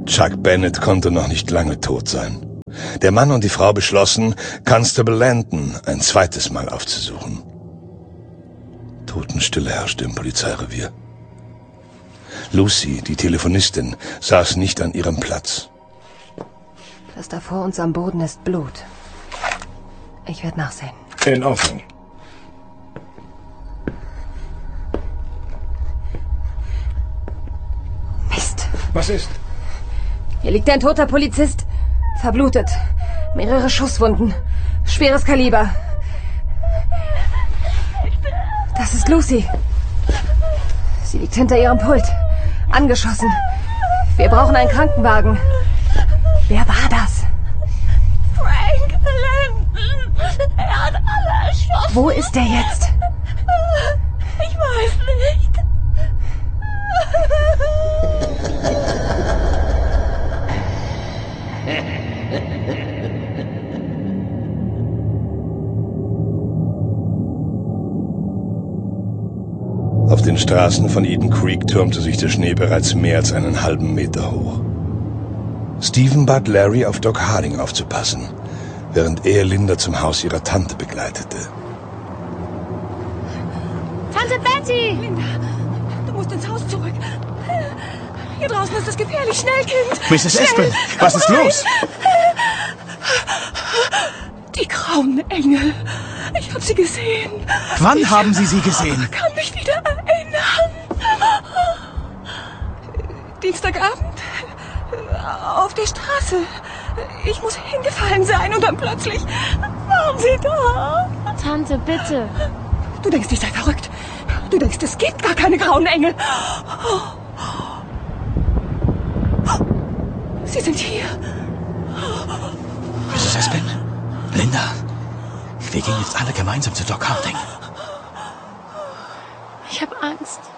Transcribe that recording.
Chuck Bennett konnte noch nicht lange tot sein. Der Mann und die Frau beschlossen, Constable Landon ein zweites Mal aufzusuchen. Totenstille herrschte im Polizeirevier. Lucy, die Telefonistin, saß nicht an ihrem Platz. Das da vor uns am Boden ist Blut. Ich werde nachsehen. In Ordnung. Mist. Was ist? Hier liegt ein toter Polizist. Verblutet. Mehrere Schusswunden. Schweres Kaliber. Das ist Lucy. Sie liegt hinter ihrem Pult. Angeschossen. Wir brauchen einen Krankenwagen. Wer war das? Frank Landon. Er hat alle erschossen. Wo ist er jetzt? Ich weiß nicht. Auf den Straßen von Eden Creek türmte sich der Schnee bereits mehr als einen halben Meter hoch. Stephen bat Larry, auf Doc Harding aufzupassen, während er Linda zum Haus ihrer Tante begleitete. Tante Betty! Linda, du musst ins Haus zurück. Hier draußen ist es gefährlich. Schnell, Kind! Mrs. Espin, was ist los? Die grauen Engel. Ich habe sie gesehen. Wann haben Sie sie gesehen? Ich kann mich wieder erinnern. Dienstagabend auf der Straße. Ich muss hingefallen sein und dann plötzlich waren sie da. Tante, bitte. Du denkst, ich sei verrückt. Du denkst, es gibt gar keine grauen Engel. Sie sind hier. Mrs. Espin, Linda, wir gehen jetzt alle gemeinsam zu Doc Harding. Ich habe Angst.